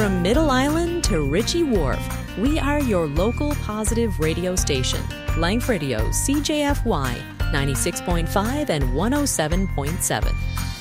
From Middle Island to Ritchie Wharf, we are your local positive radio station. Life Radio, CJFY, 96.5 and 107.7.